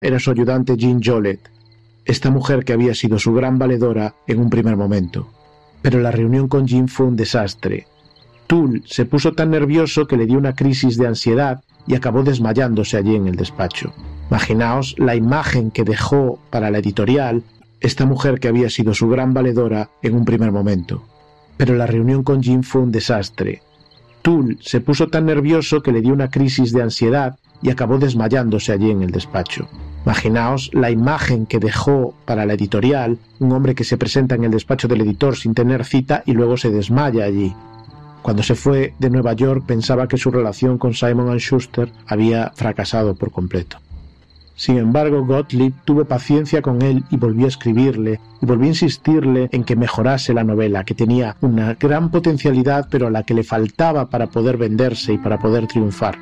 era su ayudante Jean Jolett, esta mujer que había sido su gran valedora en un primer momento. Pero la reunión con Jean fue un desastre. Tull se puso tan nervioso que le dio una crisis de ansiedad y acabó desmayándose allí en el despacho. Imaginaos la imagen que dejó para la editorial esta mujer que había sido su gran valedora en un primer momento. Pero la reunión con Jean fue un desastre. Tull se puso tan nervioso que le dio una crisis de ansiedad y acabó desmayándose allí en el despacho. Imaginaos la imagen que dejó para la editorial un hombre que se presenta en el despacho del editor sin tener cita y luego se desmaya allí. Cuando se fue de Nueva York pensaba que su relación con Simon & Schuster había fracasado por completo. Sin embargo, Gottlieb tuvo paciencia con él y volvió a escribirle, y volvió a insistirle en que mejorase la novela, que tenía una gran potencialidad, pero a la que le faltaba para poder venderse y para poder triunfar.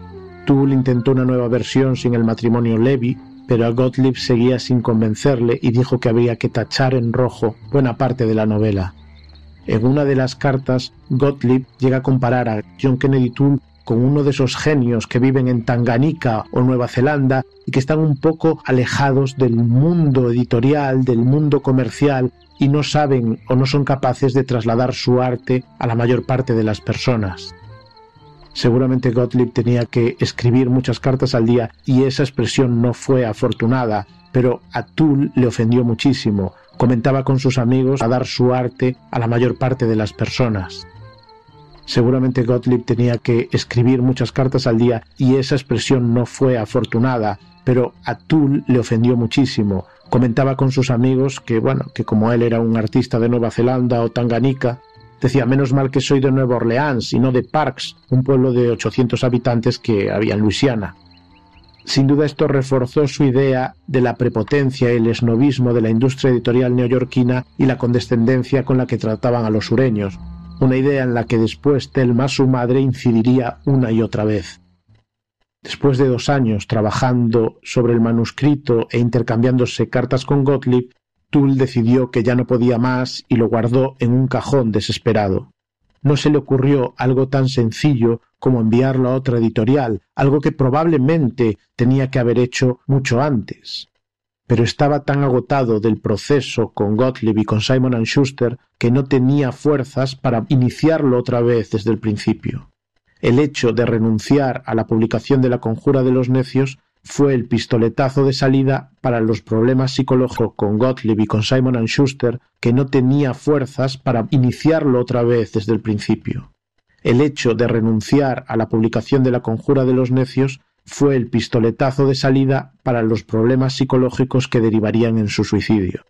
Tull intentó una nueva versión sin el matrimonio Levy, pero a Gottlieb seguía sin convencerle y dijo que había que tachar en rojo buena parte de la novela. En una de las cartas, Gottlieb llega a comparar a John Kennedy Toole con uno de esos genios que viven en Tanganica o Nueva Zelanda y que están un poco alejados del mundo editorial, del mundo comercial, y no saben o no son capaces de trasladar su arte a la mayor parte de las personas. Seguramente Gottlieb tenía que escribir muchas cartas al día y esa expresión no fue afortunada, pero a Tull le ofendió muchísimo. Comentaba con sus amigos a dar su arte a la mayor parte de las personas. Seguramente Gottlieb tenía que escribir muchas cartas al día y esa expresión no fue afortunada, pero a Tull le ofendió muchísimo. Comentaba con sus amigos que como él era un artista de Nueva Zelanda o Tanganica, decía, menos mal que soy de Nueva Orleans y no de Parks, un pueblo de 800 habitantes que había en Luisiana. Sin duda esto reforzó su idea de la prepotencia y el esnobismo de la industria editorial neoyorquina y la condescendencia con la que trataban a los sureños, una idea en la que después Thelma, su madre, incidiría una y otra vez. Después de 2 años trabajando sobre el manuscrito e intercambiándose cartas con Gottlieb, Tull decidió que ya no podía más y lo guardó en un cajón desesperado. No se le ocurrió algo tan sencillo como enviarlo a otra editorial, algo que probablemente tenía que haber hecho mucho antes. Pero estaba tan agotado del proceso con Gottlieb y con Simon & Schuster que no tenía fuerzas para iniciarlo otra vez desde el principio. El hecho de renunciar a la publicación de La Conjura de los Necios fue el pistoletazo de salida para los problemas psicológicos con Gottlieb y con Simon & Schuster que no tenía fuerzas para iniciarlo otra vez desde el principio. El hecho de renunciar a la publicación de La Conjura de los Necios fue el pistoletazo de salida para los problemas psicológicos que derivarían en su suicidio.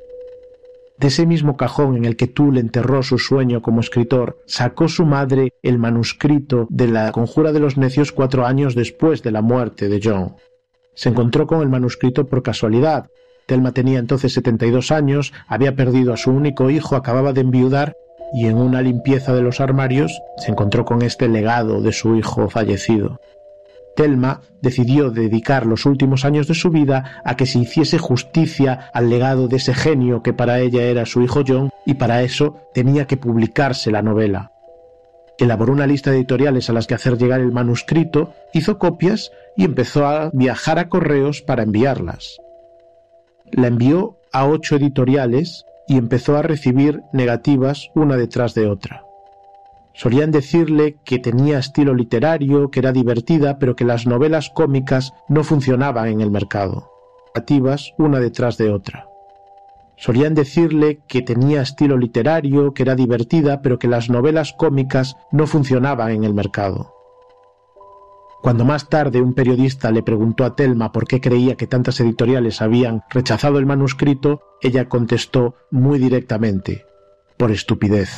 De ese mismo cajón en el que Tull enterró su sueño como escritor, sacó su madre el manuscrito de La Conjura de los Necios 4 años después de la muerte de John. Se encontró con el manuscrito por casualidad. Thelma tenía entonces 72 años, había perdido a su único hijo, acababa de enviudar y en una limpieza de los armarios se encontró con este legado de su hijo fallecido. Thelma decidió dedicar los últimos años de su vida a que se hiciese justicia al legado de ese genio que para ella era su hijo John, y para eso tenía que publicarse la novela. Elaboró una lista de editoriales a las que hacer llegar el manuscrito, hizo copias y empezó a viajar a correos para enviarlas. La envió a 8 editoriales y empezó a recibir negativas una detrás de otra. Solían decirle que tenía estilo literario, que era divertida, pero que las novelas cómicas no funcionaban en el mercado. Negativas una detrás de otra. Solían decirle que tenía estilo literario, que era divertida, pero que las novelas cómicas no funcionaban en el mercado. Cuando más tarde un periodista le preguntó a Thelma por qué creía que tantas editoriales habían rechazado el manuscrito, ella contestó muy directamente: por estupidez.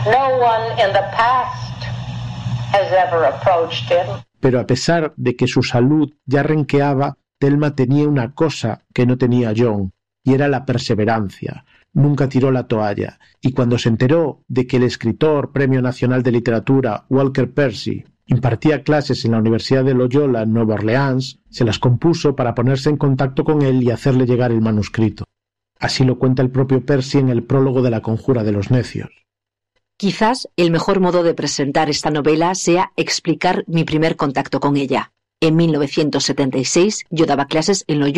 Pero a pesar de que su salud ya renqueaba, Thelma tenía una cosa que no tenía John, y era la perseverancia. Nunca tiró la toalla, y cuando se enteró de que el escritor Premio Nacional de Literatura Walker Percy impartía clases en la Universidad de Loyola en Nueva Orleans, se las compuso para ponerse en contacto con él y hacerle llegar el manuscrito. Así lo cuenta el propio Percy en el prólogo de La Conjura de los Necios. Quizás el mejor modo de presentar esta novela sea explicar mi primer contacto con ella. En 1976 yo daba clases en Loyola